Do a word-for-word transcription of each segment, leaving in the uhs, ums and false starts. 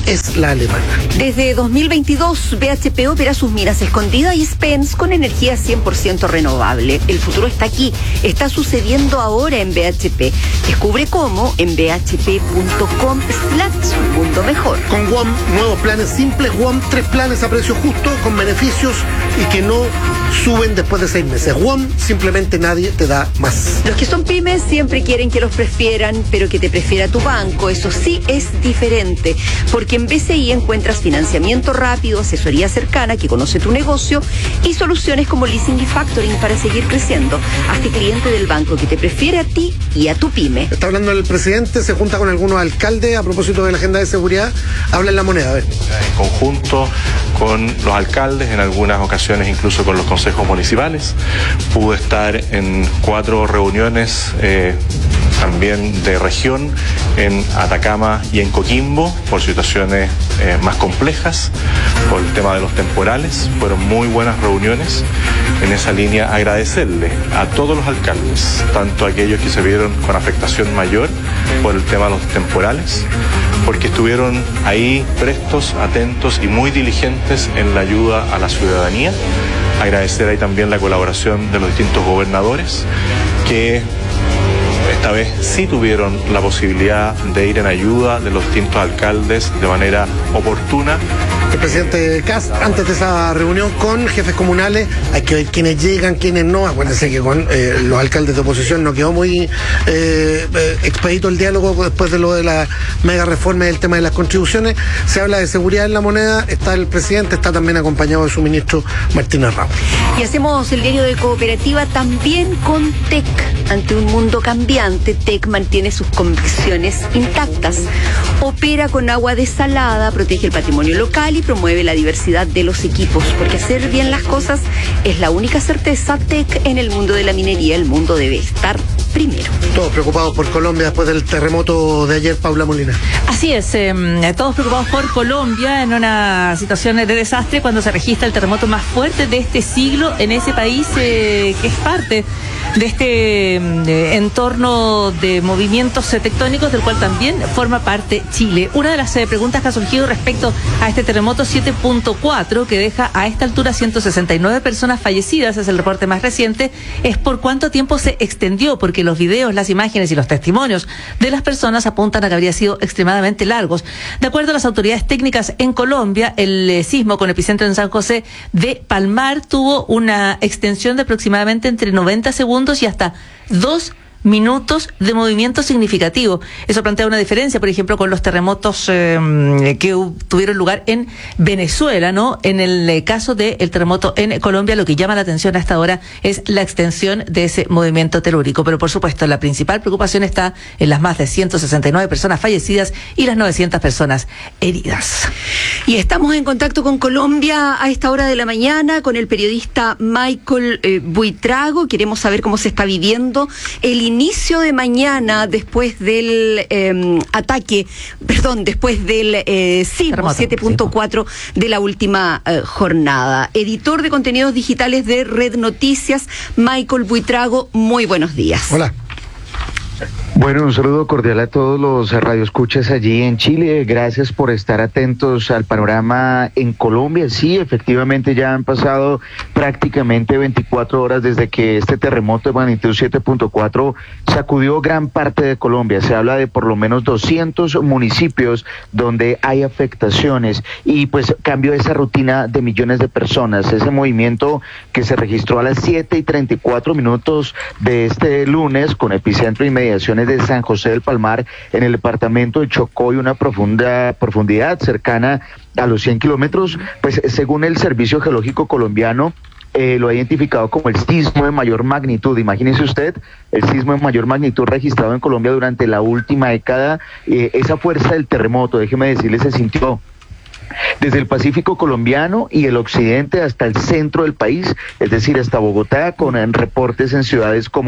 es la alemana. Desde dos mil veintidós, B H P opera sus minas escondidas y Spence con energía cien por ciento renovable. El futuro está aquí, está sucediendo ahora en B H P. Descubre cómo en b h p punto com slash mundo mejor. Con W O M, nuevos planes simples, W O M, tres planes a precio justo, con beneficios y que no suben después de seis meses. W O M, simplemente nadie te da más. Los que son pymes siempre quieren que los prefieran, pero que te prefiera tu banco. Eso sí es diferente, porque en B C I encuentras financiamiento rápido, asesoría cercana que conoce tu negocio y soluciones como leasing y factoring para seguir creciendo. Hazte cliente del banco que te prefiere a ti y a tu pyme. Está hablando el presidente, se junta con algunos alcaldes a propósito de la agenda de seguridad. Habla en La Moneda, a ver. En conjunto con los alcaldes, en algunas ocasiones incluso con los consejos municipales. Pude estar en cuatro reuniones eh, también de región, en Atacama y en Coquimbo, por situaciones eh, más complejas, por el tema de los temporales. Fueron muy buenas reuniones. En esa línea, agradecerle a todos los alcaldes, tanto aquellos que se vieron con afectación mayor por el tema de los temporales, porque estuvieron ahí prestos, atentos y muy diligentes en la ayuda a la ciudadanía. Agradecer ahí también la colaboración de los distintos gobernadores, que esta vez sí tuvieron la posibilidad de ir en ayuda de los distintos alcaldes de manera oportuna. El presidente Kast, antes de esa reunión con jefes comunales, hay que ver quiénes llegan, quiénes no. Acuérdense que con eh, los alcaldes de oposición no quedó muy eh, eh, expedito el diálogo después de lo de la mega reforma del tema de las contribuciones. Se habla de seguridad en La Moneda, está el presidente, está también acompañado de su ministro Martínez Ramos. Y hacemos el diario de cooperativa también con T E C. Ante un mundo cambiante, T E C mantiene sus convicciones intactas. Opera con agua desalada, protege el patrimonio local y promueve la diversidad de los equipos, porque hacer bien las cosas es la única certeza. T E C en el mundo de la minería, el mundo debe estar primero. Todos preocupados por Colombia después del terremoto de ayer, Paula Molina. Así es, eh, todos preocupados por Colombia en una situación de desastre cuando se registra el terremoto más fuerte de este siglo en ese país eh, que es parte de este eh, entorno de movimientos tectónicos del cual también forma parte Chile. Una de las eh, preguntas que ha surgido respecto a este terremoto siete punto cuatro, que deja a esta altura ciento sesenta y nueve personas fallecidas, es el reporte más reciente, es por cuánto tiempo se extendió, porque los videos, las imágenes y los testimonios de las personas apuntan a que habría sido extremadamente largos. De acuerdo a las autoridades técnicas en Colombia, el eh, sismo con epicentro en San José de Palmar tuvo una extensión de aproximadamente entre noventa segundos y hasta dos minutos de movimiento significativo. Eso plantea una diferencia, por ejemplo, con los terremotos eh, que tuvieron lugar en Venezuela, ¿no? En el eh, caso del terremoto en Colombia, lo que llama la atención a esta hora es la extensión de ese movimiento telúrico. Pero, por supuesto, la principal preocupación está en las más de ciento sesenta y nueve personas fallecidas y las novecientas personas heridas. Y estamos en contacto con Colombia a esta hora de la mañana con el periodista Michael eh, Buitrago. Queremos saber cómo se está viviendo el inicio de mañana después del eh, ataque, perdón, después del eh, sismo siete punto cuatro de la última eh, jornada. Editor de contenidos digitales de Red Noticias, Michael Buitrago, muy buenos días. Hola. Bueno, un saludo cordial a todos los radioescuchas allí en Chile. Gracias por estar atentos al panorama en Colombia. Sí, efectivamente ya han pasado prácticamente veinticuatro horas desde que este terremoto de magnitud siete punto cuatro sacudió gran parte de Colombia. Se habla de por lo menos doscientos municipios donde hay afectaciones y pues cambió esa rutina de millones de personas. Ese movimiento que se registró a las siete y treinta y cuatro minutos de este lunes con epicentro e inmediaciones de San José del Palmar en el departamento de Chocó y una profunda profundidad cercana a los cien kilómetros, pues según el Servicio Geológico Colombiano, Eh, lo ha identificado como el sismo de mayor magnitud. Imagínese usted, el sismo de mayor magnitud registrado en Colombia durante la última década. Eh, esa fuerza del terremoto, déjeme decirle, se sintió desde el Pacífico colombiano y el occidente hasta el centro del país, es decir, hasta Bogotá, con reportes en ciudades como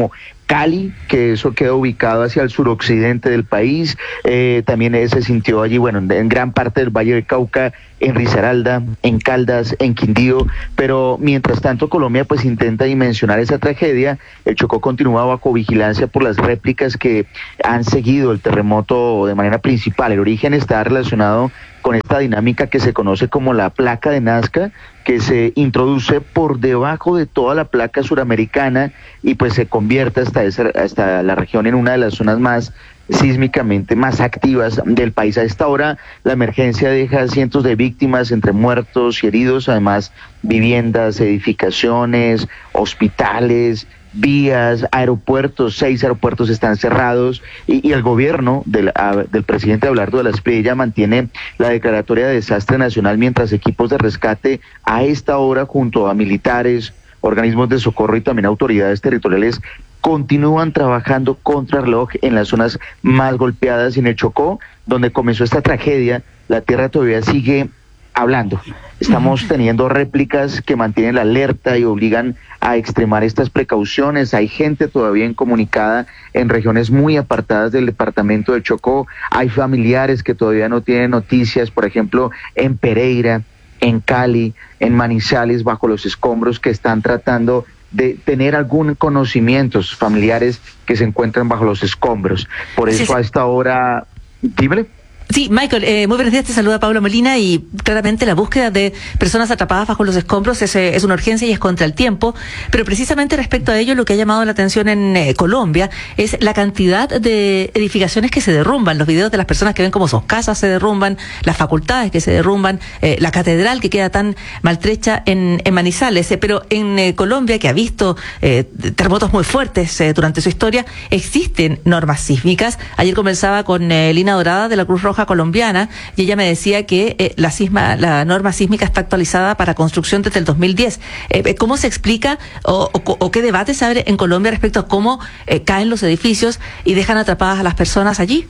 Cali, que eso queda ubicado hacia el suroccidente del país. Eh, también eh, se sintió allí, bueno, en, en gran parte del Valle del Cauca, en Risaralda, en Caldas, en Quindío, pero mientras tanto Colombia pues intenta dimensionar esa tragedia. El Chocó continúa bajo vigilancia por las réplicas que han seguido el terremoto de manera principal. El origen está relacionado con esta dinámica que se conoce como la placa de Nazca, que se introduce por debajo de toda la placa suramericana y pues se convierte hasta, esa, hasta la región en una de las zonas más sísmicamente más activas del país. A esta hora la emergencia deja cientos de víctimas entre muertos y heridos, además viviendas, edificaciones, hospitales, vías, aeropuertos, seis aeropuertos están cerrados y, y el gobierno del, a, del presidente Abelardo de la Espriella mantiene la declaratoria de desastre nacional, mientras equipos de rescate a esta hora junto a militares, organismos de socorro y también autoridades territoriales continúan trabajando contra reloj en las zonas más golpeadas. En el Chocó, donde comenzó esta tragedia, la tierra todavía sigue hablando. Estamos teniendo réplicas que mantienen la alerta y obligan a extremar estas precauciones. Hay gente todavía incomunicada en regiones muy apartadas del departamento del Chocó. Hay familiares que todavía no tienen noticias, por ejemplo, en Pereira, en Cali, en Manizales, bajo los escombros, que están tratando de tener algún conocimiento, familiares que se encuentran bajo los escombros. Por eso sí, sí. A esta hora, dímele. Sí, Michael, eh, muy buenos días, te saluda Pablo Molina, y claramente la búsqueda de personas atrapadas bajo los escombros es, eh, es una urgencia y es contra el tiempo, pero precisamente respecto a ello lo que ha llamado la atención en eh, Colombia es la cantidad de edificaciones que se derrumban, los videos de las personas que ven cómo sus casas se derrumban, las facultades que se derrumban, eh, la catedral que queda tan maltrecha en, en Manizales, eh, pero en eh, Colombia, que ha visto eh, terremotos muy fuertes eh, durante su historia, existen normas sísmicas. Ayer conversaba con eh, Lina Dorada de la Cruz Roja colombiana y ella me decía que eh, la sisma, la norma sísmica está actualizada para construcción desde el dos mil diez. Eh, ¿Cómo se explica o, o, o qué debate se abre en Colombia respecto a cómo eh, caen los edificios y dejan atrapadas a las personas allí?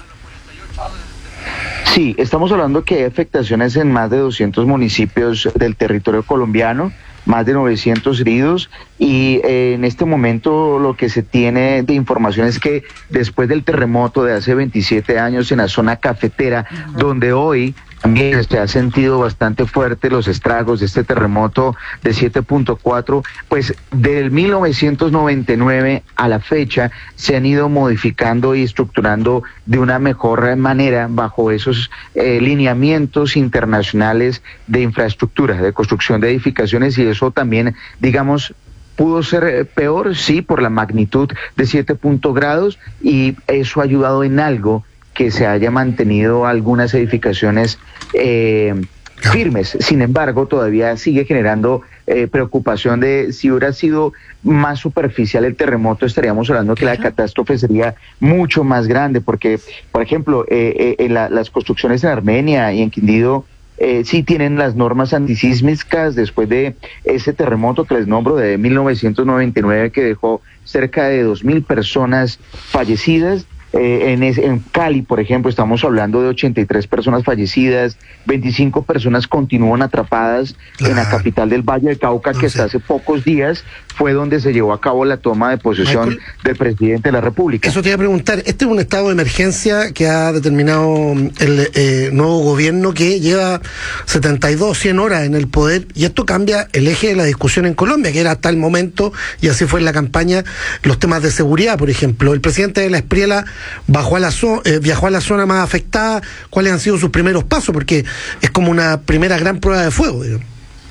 Sí, estamos hablando que hay afectaciones en más de doscientos municipios del territorio colombiano, más de novecientos heridos, y eh, en este momento lo que se tiene de información es que después del terremoto de hace veintisiete años en la zona cafetera, uh-huh. donde hoy también se ha sentido bastante fuerte los estragos de este terremoto de siete punto cuatro, pues del mil novecientos noventa y nueve a la fecha se han ido modificando y estructurando de una mejor manera bajo esos eh, lineamientos internacionales de infraestructura, de construcción de edificaciones, y eso también, digamos, pudo ser peor, sí, por la magnitud de siete puntos grados, y eso ha ayudado en algo que se haya mantenido algunas edificaciones eh, firmes. Sin embargo, todavía sigue generando eh, preocupación de si hubiera sido más superficial el terremoto, estaríamos hablando que la catástrofe sería mucho más grande, porque, por ejemplo, eh, eh, en la, las construcciones en Armenia y en Quindío Eh, sí tienen las normas antisísmicas después de ese terremoto que les nombro de mil novecientos noventa y nueve, que dejó cerca de dos mil personas fallecidas. Eh, en, en Cali, por ejemplo, estamos hablando de ochenta y tres personas fallecidas, veinticinco personas continúan atrapadas claro. en la capital del Valle del Cauca, no que sé. hasta hace pocos días fue donde se llevó a cabo la toma de posesión Michael, del presidente de la República. Eso te iba a preguntar, este es un estado de emergencia que ha determinado el eh, nuevo gobierno, que lleva setenta y dos, cien horas en el poder, y esto cambia el eje de la discusión en Colombia, que era hasta el momento, y así fue en la campaña, los temas de seguridad. Por ejemplo, el presidente de la Espriella bajó a la zo- eh, viajó a la zona más afectada. ¿Cuáles han sido sus primeros pasos? Porque es como una primera gran prueba de fuego, digamos.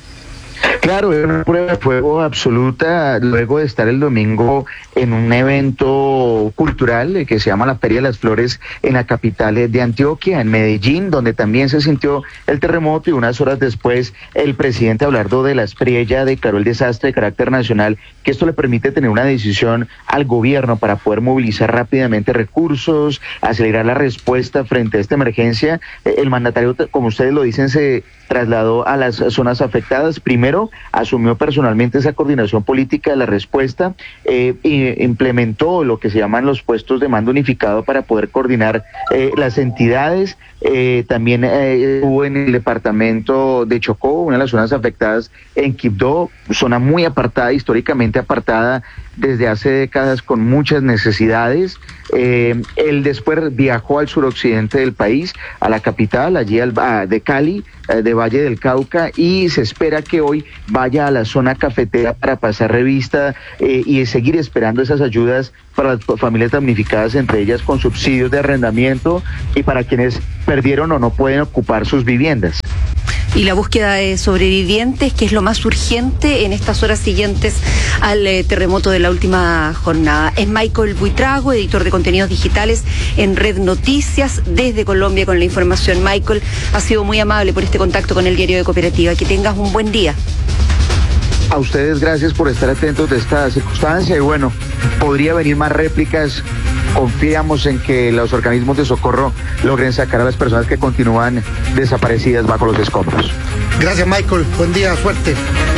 Claro, es una prueba de fuego absoluta, luego de estar el domingo en un evento cultural que se llama la Feria de las Flores en la capital de Antioquia, en Medellín, donde también se sintió el terremoto, y unas horas después el presidente Abelardo de la Espriella declaró el desastre de carácter nacional, que esto le permite tener una decisión al gobierno para poder movilizar rápidamente recursos, acelerar la respuesta frente a esta emergencia. El mandatario, como ustedes lo dicen, se trasladó a las zonas afectadas. Primero, asumió personalmente esa coordinación política de la respuesta eh, e implementó lo que se llaman los puestos de mando unificado para poder coordinar eh, las entidades. eh, también eh, estuvo en el departamento de Chocó, una de las zonas afectadas en Quibdó, zona muy apartada, históricamente apartada desde hace décadas con muchas necesidades. Eh, él después viajó al suroccidente del país, a la capital, allí al, a, de Cali, eh, de Valle del Cauca, y se espera que hoy vaya a la zona cafetera para pasar revista eh, y seguir esperando esas ayudas para las familias damnificadas, entre ellas con subsidios de arrendamiento y para quienes perdieron o no pueden ocupar sus viviendas. Y la búsqueda de sobrevivientes, que es lo más urgente en estas horas siguientes al eh, terremoto de la última jornada. Es Michael Buitrago, editor de contenidos digitales en Red Noticias, desde Colombia con la información. Michael, ha sido muy amable por este contacto con el diario de Cooperativa. Que tengas un buen día. A ustedes gracias por estar atentos de esta circunstancia y bueno, podría venir más réplicas. Confiamos en que los organismos de socorro logren sacar a las personas que continúan desaparecidas bajo los escombros. Gracias, Michael. Buen día, suerte.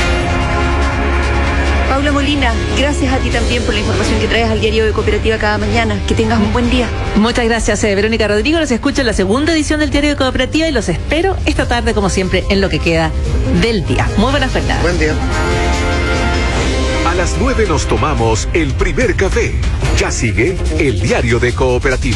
Paula Molina, gracias a ti también por la información que traes al diario de Cooperativa cada mañana. Que tengas un buen día. Muchas gracias, eh, Verónica Rodrigo. Los escucho en la segunda edición del diario de Cooperativa y los espero esta tarde, como siempre, en lo que queda del día. Muy buenas jornadas. Buen día. A las nueve nos tomamos el primer café. Ya sigue el diario de Cooperativa.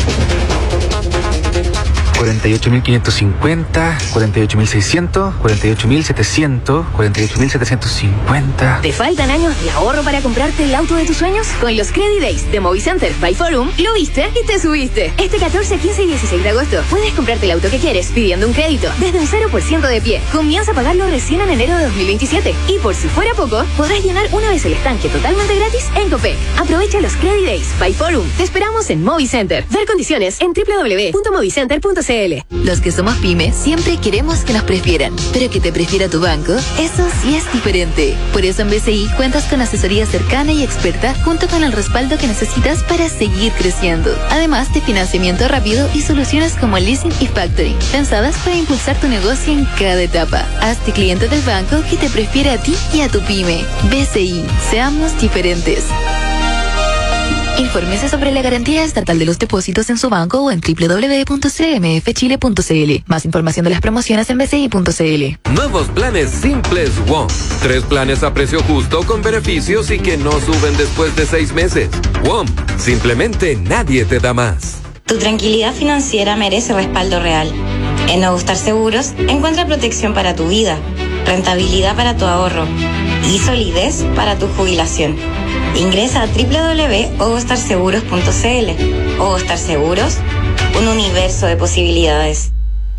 cuarenta y ocho mil quinientos cincuenta, cuarenta y ocho mil seiscientos, cuarenta y ocho mil setecientos, cuarenta y ocho mil setecientos cincuenta. ¿Te faltan años de ahorro para comprarte el auto de tus sueños? Con los Credit Days de Movicenter by Forum, lo viste y te subiste. Este catorce, quince y dieciséis de agosto puedes comprarte el auto que quieres pidiendo un crédito desde un cero por ciento de pie. Comienza a pagarlo recién en enero de dos mil veintisiete. Y por si fuera poco, podrás llenar una vez el estanque totalmente gratis en Copec. Aprovecha los Credit Days by Forum. Te esperamos en Movicenter. Ver condiciones en doble u doble u doble u punto movicenter punto c l. Los que somos pyme siempre queremos que nos prefieran, pero que te prefiera tu banco, eso sí es diferente. Por eso en B C I cuentas con asesoría cercana y experta junto con el respaldo que necesitas para seguir creciendo. Además de financiamiento rápido y soluciones como leasing y factoring, pensadas para impulsar tu negocio en cada etapa. Hazte cliente del banco que te prefiere a ti y a tu pyme. B C I, seamos diferentes. Infórmese sobre la garantía estatal de los depósitos en su banco o en doble u doble u doble u punto c m f chile punto c l. Más información de las promociones en b c i punto c l. Nuevos planes simples WOM. Tres planes a precio justo con beneficios y que no suben después de seis meses. WOM. Simplemente nadie te da más. Tu tranquilidad financiera merece respaldo real. En Ogostar Seguros encuentra protección para tu vida, rentabilidad para tu ahorro y solidez para tu jubilación. Ingresa a doble u doble u doble u punto ogostar seguros punto c l. Ogostar Seguros, un universo de posibilidades.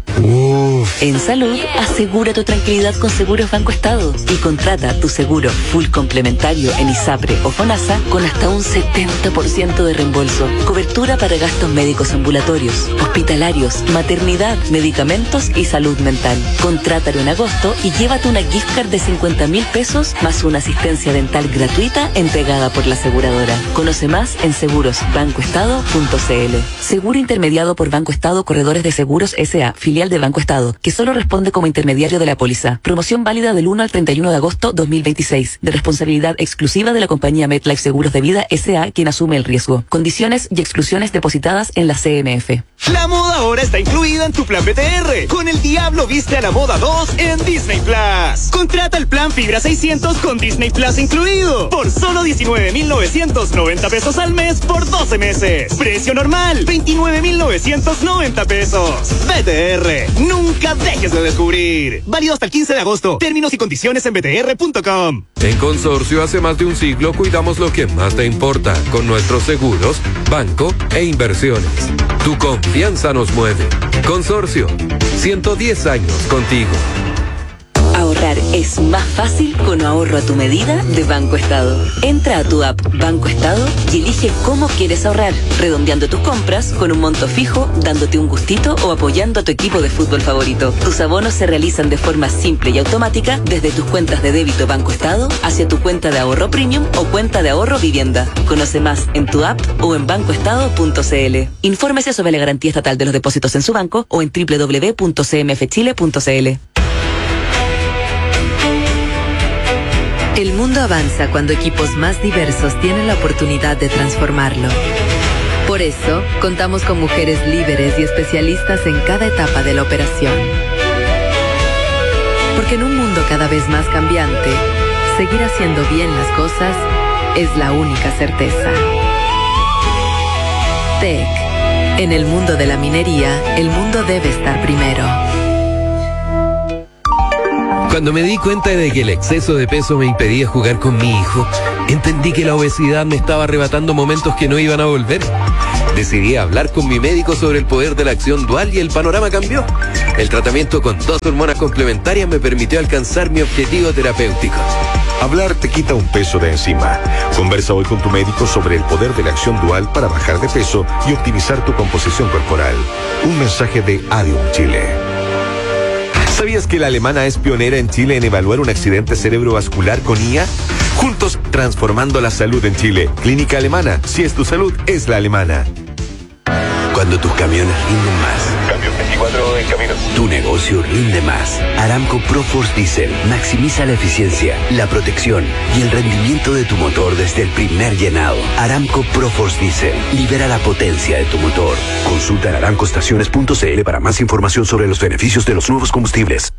Uf. En salud, asegura tu tranquilidad con Seguros Banco Estado y contrata tu seguro full complementario en ISAPRE o FONASA con hasta un setenta por ciento de reembolso. Cobertura para gastos médicos ambulatorios, hospitalarios, maternidad, medicamentos y salud mental. Contrátalo en agosto y llévate una gift card de cincuenta mil pesos más una asistencia dental gratuita entregada por la aseguradora. Conoce más en seguros banco estado punto c l. Seguro intermediado por Banco Estado Corredores de Seguros S A, filial de Banco Estado, que solo responde como intermediario de la póliza. Promoción válida del uno al treinta y uno de agosto dos mil veintiséis. De responsabilidad exclusiva de la compañía MetLife Seguros de Vida S A, quien asume el riesgo. Condiciones y exclusiones depositadas en la C M F. La moda ahora está incluida en tu plan B T R. Con El Diablo Viste a la Moda dos en Disney Plus. Contrata el plan Fibra seiscientos con Disney Plus incluido. Por solo diecinueve mil novecientos noventa pesos al mes por doce meses. Precio normal, veintinueve mil novecientos noventa pesos. B T R. Nunca dejes de descubrir. Válido hasta el quince de agosto. Términos y condiciones en b t r punto com. En Consorcio hace más de un siglo cuidamos lo que más te importa con nuestros seguros, banco e inversiones. Tu confianza nos mueve. Consorcio, ciento diez años contigo. Ahorrar es más fácil con ahorro a tu medida de Banco Estado. Entra a tu app Banco Estado y elige cómo quieres ahorrar, redondeando tus compras con un monto fijo, dándote un gustito o apoyando a tu equipo de fútbol favorito. Tus abonos se realizan de forma simple y automática desde tus cuentas de débito Banco Estado hacia tu cuenta de ahorro premium o cuenta de ahorro vivienda. Conoce más en tu app o en banco estado punto c l. Infórmese sobre la garantía estatal de los depósitos en su banco o en doble u doble u doble u punto c m f chile punto c l. El mundo avanza cuando equipos más diversos tienen la oportunidad de transformarlo. Por Por eso, contamos con mujeres líderes y especialistas en cada etapa de la operación. Porque en un mundo cada vez más cambiante, seguir haciendo bien las cosas es la única certeza. T E C. En el mundo de la minería, el mundo debe estar primero. Cuando me di cuenta de que el exceso de peso me impedía jugar con mi hijo, entendí que la obesidad me estaba arrebatando momentos que no iban a volver. Decidí hablar con mi médico sobre el poder de la acción dual y el panorama cambió. El tratamiento con dos hormonas complementarias me permitió alcanzar mi objetivo terapéutico. Hablar te quita un peso de encima. Conversa hoy con tu médico sobre el poder de la acción dual para bajar de peso y optimizar tu composición corporal. Un mensaje de Adium Chile. ¿Sabías que la alemana es pionera en Chile en evaluar un accidente cerebrovascular con I A? Juntos, transformando la salud en Chile. Clínica Alemana. Si es tu salud, es la alemana. Cuando tus camiones rinden más. Cambio veinticuatro en camino. Tu negocio rinde más. Aramco ProForce Diesel maximiza la eficiencia, la protección y el rendimiento de tu motor desde el primer llenado. Aramco ProForce Diesel libera la potencia de tu motor. Consulta en aramco estaciones punto c l para más información sobre los beneficios de los nuevos combustibles.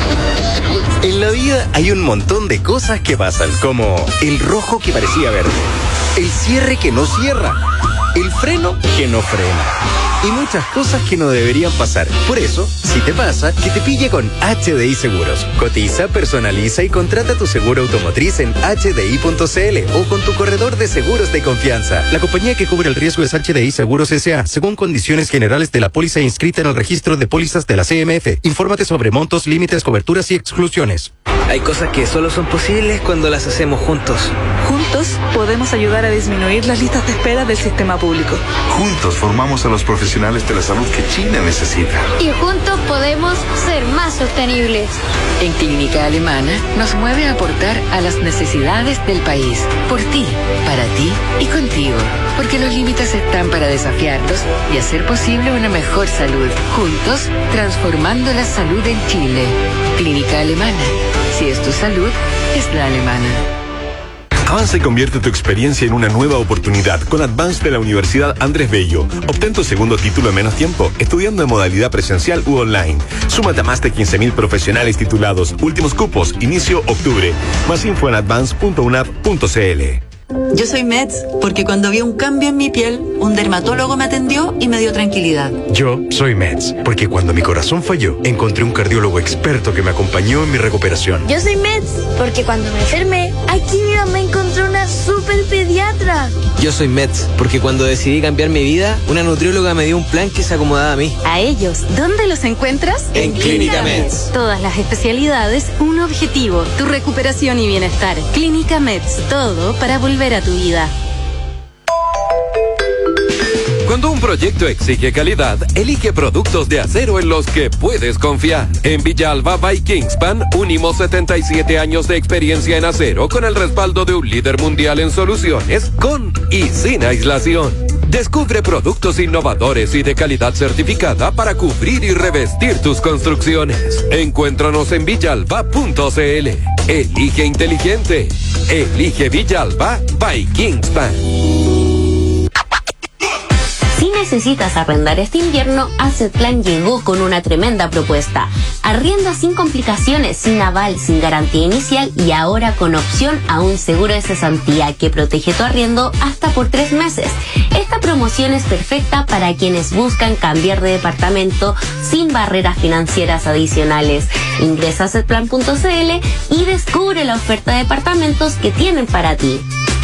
En la vida hay un montón de cosas que pasan, como el rojo que parecía verde, el cierre que no cierra, el freno que no frena y muchas cosas que no deberían pasar. Por eso, si te pasa, que te pille con H D I Seguros. Cotiza, personaliza y contrata tu seguro automotriz en h d i punto c l o con tu corredor de seguros de confianza. La compañía que cubre el riesgo es H D I Seguros S A, según condiciones generales de la póliza inscrita en el registro de pólizas de la C M F. Infórmate sobre montos, límites, coberturas y exclusiones. Hay cosas que solo son posibles cuando las hacemos juntos. Juntos podemos ayudar a disminuir las listas de espera del sistema público. Juntos formamos a los profesionales de la salud que Chile necesita. Y juntos podemos ser más sostenibles. En Clínica Alemana nos mueve a aportar a las necesidades del país. Por ti, para ti y contigo. Porque los límites están para desafiarlos y hacer posible una mejor salud. Juntos, transformando la salud en Chile. Clínica Alemana. Si es tu salud, es la alemana. Avanza y convierte tu experiencia en una nueva oportunidad con Advance de la Universidad Andrés Bello. Obtén tu segundo título en menos tiempo, estudiando en modalidad presencial u online. Súmate a más de quince mil profesionales titulados. Últimos cupos, inicio octubre. Más info en advance punto u n a p punto c l. Yo soy Meds porque cuando vi un cambio en mi piel, un dermatólogo me atendió y me dio tranquilidad. Yo soy Meds porque cuando mi corazón falló, encontré un cardiólogo experto que me acompañó en mi recuperación. Yo soy Meds porque cuando me enfermé, aquí mira, me encontré una super pediatra. Yo soy Meds porque cuando decidí cambiar mi vida, una nutrióloga me dio un plan que se acomodaba a mí. A ellos, ¿dónde los encuentras? En Clínica Meds. Todas las especialidades, un objetivo, tu recuperación y bienestar. Clínica Meds, todo para volver a tu vida. Cuando un proyecto exige calidad, elige productos de acero en los que puedes confiar. En Villalba by Kingspan, unimos setenta y siete años de experiencia en acero con el respaldo de un líder mundial en soluciones, con y sin aislación. Descubre productos innovadores y de calidad certificada para cubrir y revestir tus construcciones. Encuéntranos en villalba punto c l. Elige inteligente. Elige Villalba by Kingspan. Si necesitas arrendar este invierno, Assetplan llegó con una tremenda propuesta. Arriendo sin complicaciones, sin aval, sin garantía inicial y ahora con opción a un seguro de cesantía que protege tu arriendo hasta por tres meses. Esta promoción es perfecta para quienes buscan cambiar de departamento sin barreras financieras adicionales. Ingresa a assetplan punto c l y descubre la oferta de departamentos que tienen para ti.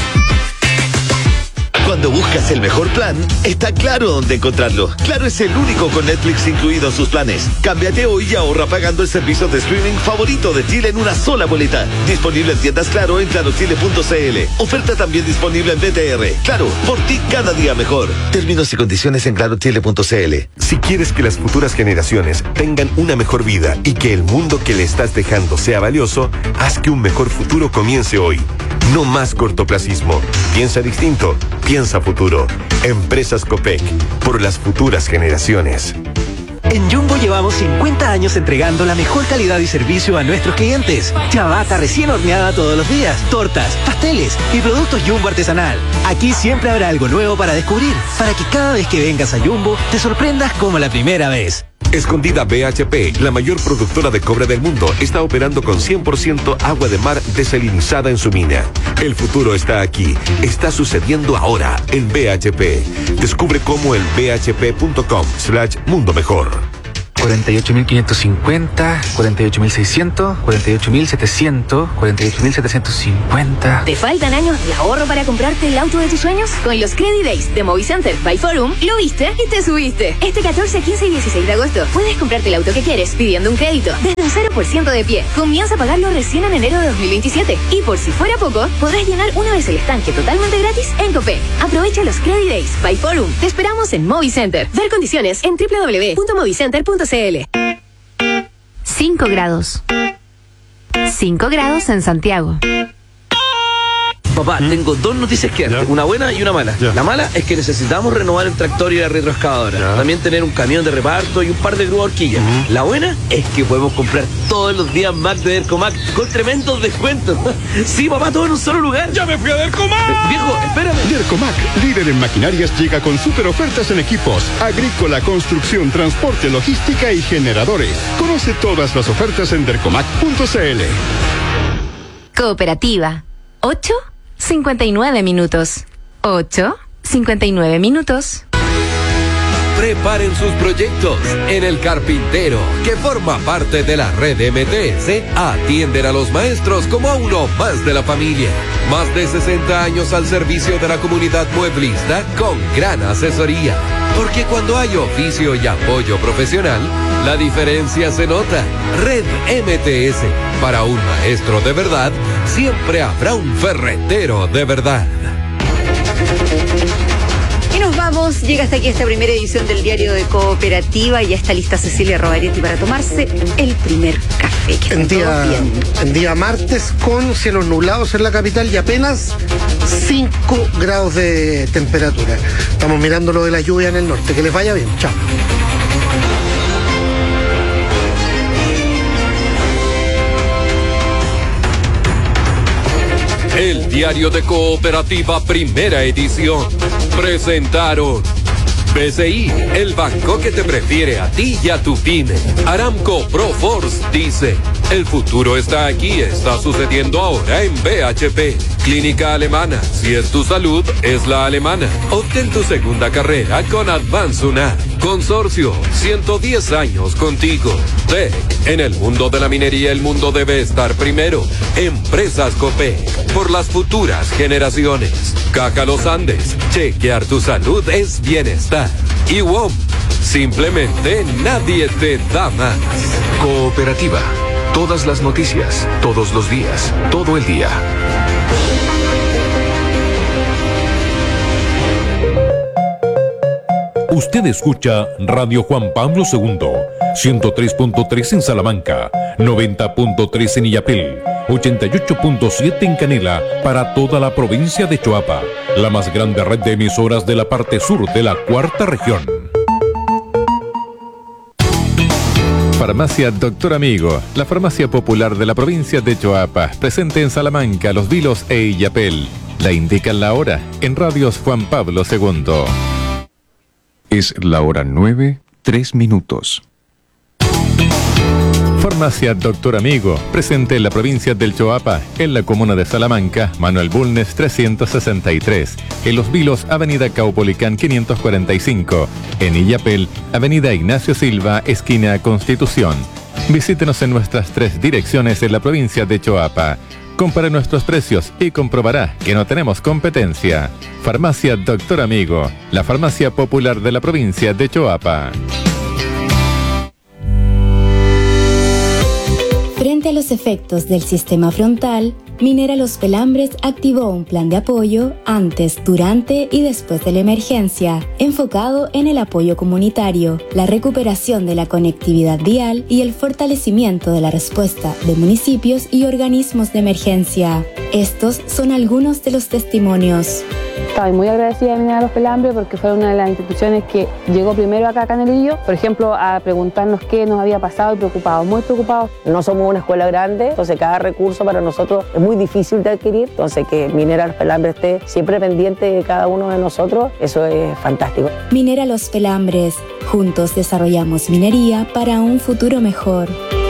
Cuando buscas el mejor plan, está Claro dónde encontrarlo. Claro es el único con Netflix incluido en sus planes. Cámbiate hoy y ahorra pagando el servicio de streaming favorito de Chile en una sola boleta. Disponible en tiendas Claro en claro chile punto c l. Oferta también disponible en B T R. Claro, por ti cada día mejor. Términos y condiciones en claro chile punto c l. Si quieres que las futuras generaciones tengan una mejor vida y que el mundo que le estás dejando sea valioso, haz que un mejor futuro comience hoy. No más cortoplacismo. Piensa distinto. Piensa futuro. Empresas Copec. Por las futuras generaciones. En Jumbo llevamos cincuenta años entregando la mejor calidad y servicio a nuestros clientes. Ciabatta recién horneada todos los días, tortas, pasteles y productos Jumbo artesanal. Aquí siempre habrá algo nuevo para descubrir, para que cada vez que vengas a Jumbo te sorprendas como la primera vez. Escondida B H P, la mayor productora de cobre del mundo, está operando con cien por ciento agua de mar desalinizada en su mina. El futuro está aquí, está sucediendo ahora en B H P. Descubre cómo en bhp.com slash mundo mejor. cuarenta y ocho mil quinientos cincuenta, cuarenta y ocho mil seiscientos, cuarenta y ocho mil setecientos, cuarenta y ocho mil setecientos cincuenta. ¿Te faltan años de ahorro para comprarte el auto de tus sueños? Con los Credit Days de Movicenter by Forum, lo viste y te subiste. Este catorce, quince y dieciséis de agosto puedes comprarte el auto que quieres pidiendo un crédito desde un cero por ciento de pie. Comienza a pagarlo recién en enero de dos mil veintisiete. Y por si fuera poco, podrás llenar una vez el estanque totalmente gratis en Copec. Aprovecha los Credit Days by Forum. Te esperamos en Movicenter. Ver condiciones en doble u doble u doble u punto movicenter punto c l. cinco grados. cinco grados en Santiago. Papá, ¿Mm? tengo dos noticias que darte, una buena y una mala. Ya. La mala es que necesitamos renovar el tractor y la retroexcavadora. Ya. También tener un camión de reparto y un par de grúas horquillas. Uh-huh. La buena es que podemos comprar todos los días Mac de Dercomac con tremendos descuentos. Sí, papá, todo en un solo lugar. ¡Ya me fui a Dercomac! Eh, viejo, espérame. Dercomac, líder en maquinarias, llega con super ofertas en equipos, agrícola, construcción, transporte, logística y generadores. Conoce todas las ofertas en dercomac punto c l. Cooperativa. ocho cincuenta y nueve minutos. ocho cincuenta y nueve minutos. Preparen sus proyectos. En El Carpintero, que forma parte de la red M T S, atienden a los maestros como a uno más de la familia. Más de sesenta años al servicio de la comunidad mueblista con gran asesoría. Porque cuando hay oficio y apoyo profesional, la diferencia se nota. Red M T S. Para un maestro de verdad, siempre habrá un ferretero de verdad. Y nos vamos, llega hasta aquí esta primera edición del Diario de Cooperativa y ya está lista Cecilia Rovaretti para tomarse el primer café. Que en, día, bien. en día martes con cielos nublados en la capital y apenas cinco grados de temperatura. Estamos mirando lo de la lluvia en el norte. Que les vaya bien. Chao. El Diario de Cooperativa, primera edición. Presentaron B C I, el banco que te prefiere a ti y a tu pyme. Aramco Proforce dice, el futuro está aquí, está sucediendo ahora en B H P. Clínica Alemana, si es tu salud, es la alemana. Obtén tu segunda carrera con Advance U N A. Consorcio, ciento diez años contigo. T E C, en el mundo de la minería el mundo debe estar primero. Empresas Copec, por las futuras generaciones. Caja Los Andes, chequear tu salud es bienestar. Y W O M, simplemente nadie te da más. Cooperativa, todas las noticias, todos los días, todo el día. Usted escucha Radio Juan Pablo segundo, ciento tres punto tres en Salamanca, noventa punto tres en Illapel, ochenta y ocho punto siete en Canela, para toda la provincia de Choapa, la más grande red de emisoras de la parte sur de la cuarta región. Farmacia Doctor Amigo, la farmacia popular de la provincia de Choapa, presente en Salamanca, Los Vilos e Illapel. La indican la hora en Radios Juan Pablo segundo. Es la hora nueve, tres minutos. Farmacia Doctor Amigo, presente en la provincia del Choapa, en la comuna de Salamanca, Manuel Bulnes trescientos sesenta y tres, en Los Vilos, avenida Caupolicán quinientos cuarenta y cinco, en Illapel, avenida Ignacio Silva, esquina Constitución. Visítenos en nuestras tres direcciones en la provincia de Choapa. Compare nuestros precios y comprobará que no tenemos competencia. Farmacia Doctor Amigo, la farmacia popular de la provincia de Choapa. Frente a los efectos del sistema frontal, Minera Los Pelambres activó un plan de apoyo antes, durante y después de la emergencia, enfocado en el apoyo comunitario, la recuperación de la conectividad vial y el fortalecimiento de la respuesta de municipios y organismos de emergencia. Estos son algunos de los testimonios. Estoy muy agradecida de Minería Los Pelambres porque fue una de las instituciones que llegó primero acá a Canelillo, por ejemplo, a preguntarnos qué nos había pasado y preocupados, muy preocupados. No somos una escuela grande, entonces cada recurso para nosotros es muy difícil de adquirir, entonces que Minería Los Pelambres esté siempre pendiente de cada uno de nosotros, eso es fantástico. Minera Los Pelambres, juntos desarrollamos minería para un futuro mejor.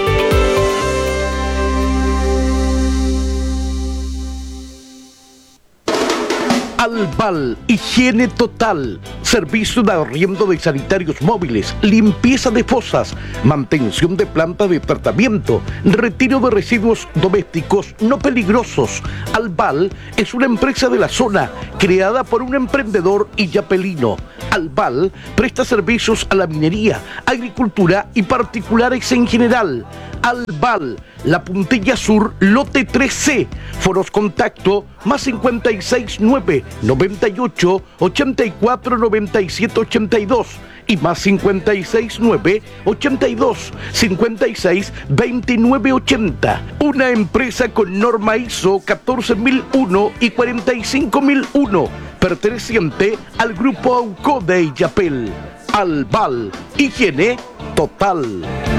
Albal, higiene total, servicio de arriendo de sanitarios móviles, limpieza de fosas, mantención de planta de tratamiento, retiro de residuos domésticos no peligrosos. Albal es una empresa de la zona creada por un emprendedor illapelino. Albal presta servicios a la minería, agricultura y particulares en general. Albal, La Puntilla Sur, lote tres C. Foros contacto más cincuenta y seis nueve, noventa y ocho, ochenta y cuatro, noventa y siete, ochenta y dos y más cincuenta y seis nueve, ochenta y dos, cincuenta y seis, veintinueve, ochenta. Una empresa con norma I S O catorce mil uno y cuarenta y cinco mil uno, perteneciente al grupo Auco de Illapel. Albal, higiene total.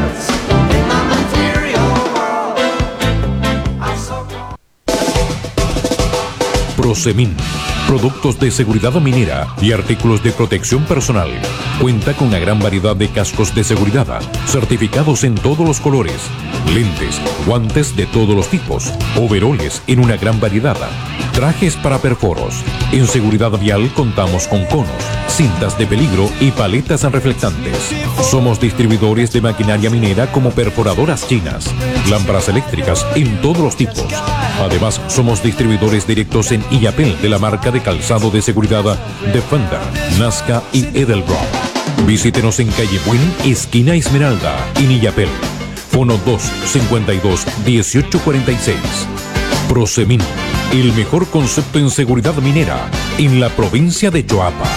Prosemin, productos de seguridad minera y artículos de protección personal. Cuenta con una gran variedad de cascos de seguridad, certificados en todos los colores, lentes, guantes de todos los tipos, overoles en una gran variedad, trajes para perforos. En seguridad vial contamos con conos, cintas de peligro y paletas reflectantes. Somos distribuidores de maquinaria minera como perforadoras chinas, lámparas eléctricas en todos los tipos. Además, somos distribuidores directos en Illapel de la marca de calzado de seguridad Defender, Nazca y Edelbrock. Visítenos en calle Buen, esquina Esmeralda, en Illapel. Fono dos, cincuenta y dos, dieciocho cuarenta y seis. Prosemin, el mejor concepto en seguridad minera en la provincia de Choapa.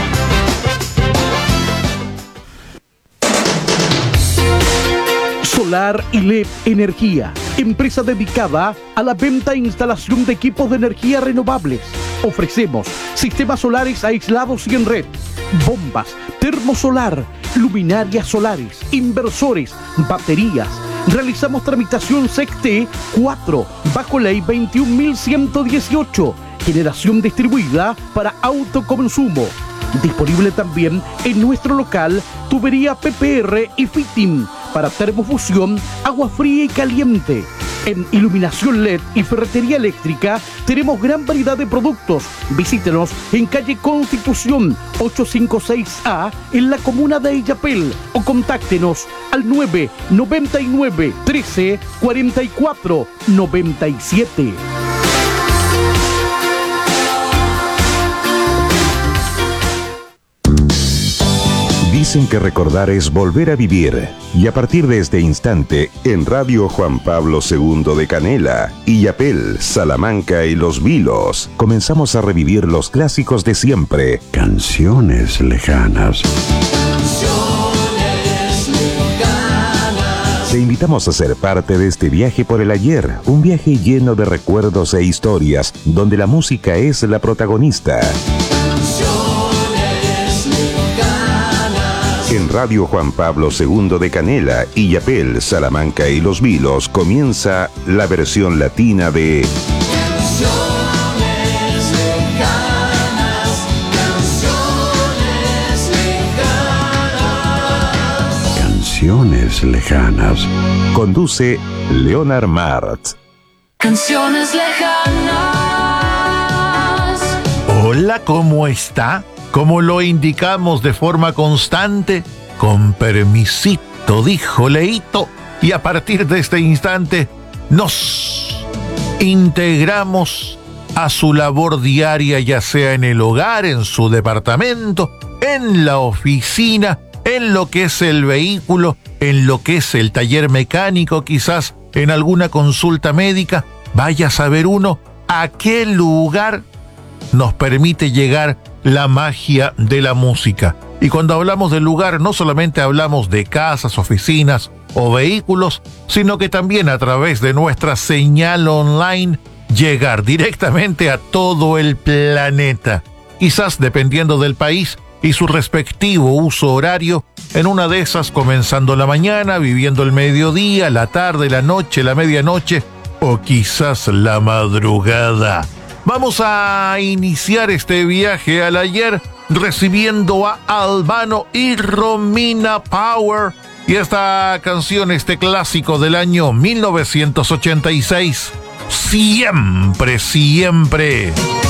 Solar y L E D Energía, empresa dedicada a la venta e instalación de equipos de energía renovables. Ofrecemos sistemas solares aislados y en red, bombas, termosolar, luminarias solares, inversores, baterías. Realizamos tramitación S E C T cuatro bajo ley veintiún mil ciento dieciocho, generación distribuida para autoconsumo. Disponible también en nuestro local tubería P P R y fitting para termofusión, agua fría y caliente. En iluminación L E D y ferretería eléctrica tenemos gran variedad de productos. Visítenos en calle Constitución ochocientos cincuenta y seis A en la comuna de Illapel o contáctenos al nueve noventa y nueve, trece, cuarenta y cuatro, noventa y siete. Dicen que recordar es volver a vivir. Y a partir de este instante, en Radio Juan Pablo segundo de Canela, Illapel, Salamanca y Los Vilos, comenzamos a revivir los clásicos de siempre. Canciones lejanas. Te invitamos a ser parte de este viaje por el ayer, un viaje lleno de recuerdos e historias, donde la música es la protagonista. En Radio Juan Pablo segundo de Canela, Illapel, Salamanca y Los Vilos comienza la versión latina de Canciones lejanas, canciones lejanas. Canciones lejanas. Conduce Leonard Mart. Canciones lejanas. Hola, ¿cómo está? Como lo indicamos de forma constante, con permisito, dijo Leito, y a partir de este instante nos integramos a su labor diaria, ya sea en el hogar, en su departamento, en la oficina, en lo que es el vehículo, en lo que es el taller mecánico, quizás en alguna consulta médica. Vaya a saber uno a qué lugar nos permite llegar la magia de la música. Y cuando hablamos del lugar, no solamente hablamos de casas, oficinas o vehículos, sino que también a través de nuestra señal online, llegar directamente a todo el planeta. quizás dependiendo del país y su respectivo uso horario, en una de esas comenzando la mañana, viviendo el mediodía, la tarde, la noche, la medianoche o quizás la madrugada. Vamos a iniciar este viaje al ayer recibiendo a Albano y Romina Power y esta canción, este clásico del año mil novecientos ochenta y seis, Siempre, Siempre.